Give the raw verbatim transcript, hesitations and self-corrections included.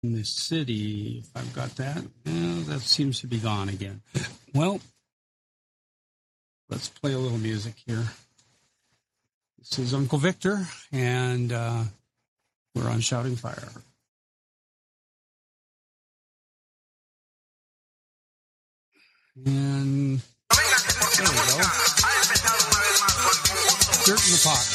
in the city, if I've got that. Eh, that seems to be gone again. Well, let's play a little music here. This is Uncle Victor, and uh, we're on Shouting Fire. And there we go. Dirt in the pot.